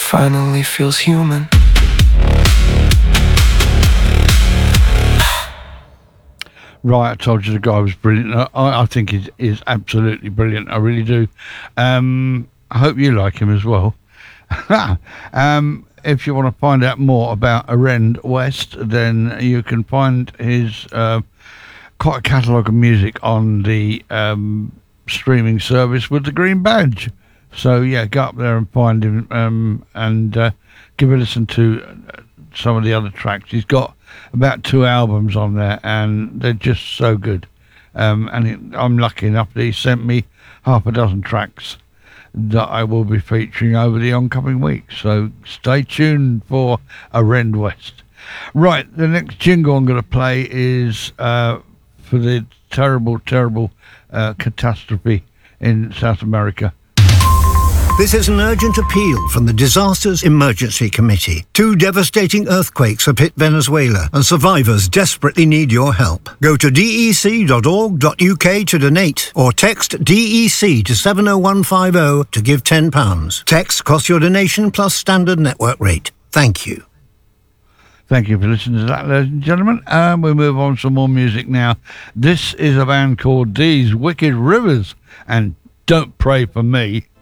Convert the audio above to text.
finally feels human. Right, I told you the guy was brilliant. I think he's absolutely brilliant. I really do. I hope you like him as well. If you want to find out more about Arend West, then you can find his quite a catalogue of music on the streaming service with the green badge. So yeah, go up there and find him and give a listen to some of the other tracks. He's got about 2 albums on there, and they're just so good. I'm lucky enough that he sent me half a dozen tracks that I will be featuring over the oncoming weeks. So stay tuned for Arend West. Right, the next jingle I'm going to play is for the terrible catastrophe in South America. This is an urgent appeal from the Disasters Emergency Committee. 2 devastating earthquakes have hit Venezuela, and survivors desperately need your help. Go to dec.org.uk to donate, or text DEC to 70150 to give £10. Text costs your donation plus standard network rate. Thank you. Thank you for listening to that, ladies and gentlemen. We'll move on to some more music now. This is a band called These Wicked Rivers, and Don't Pray For Me.